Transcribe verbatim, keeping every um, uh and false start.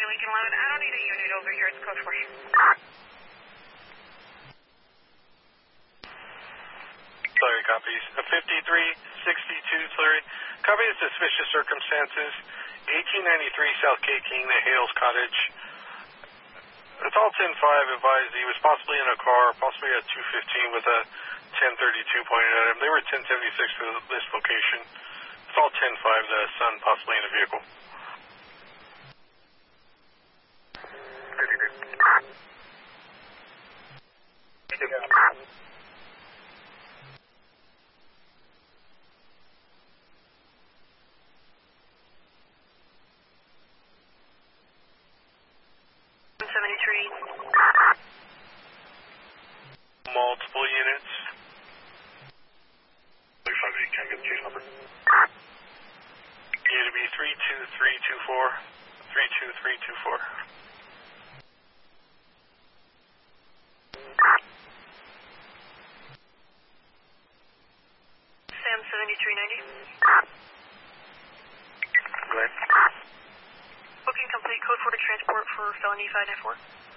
Lincoln eleven. I don't need a unit over here. It's code four. Slurry copies. A fifty-three sixty-two Slurry. Copy the suspicious circumstances. eighteen ninety-three South K King, the Hales Cottage. It's all ten five advised he was possibly in a car, possibly at two fifteen with a ten thirty-two pointed at him. They were ten seventy-six for this location. It's all ten five, the son possibly in a vehicle. seventy-three. Multiple units. Can I get the case number? Need to be three two three two four. three two three two four. Sam seventy-three ninety. Go ahead. Booking complete. Code four to transport for felony five nine four.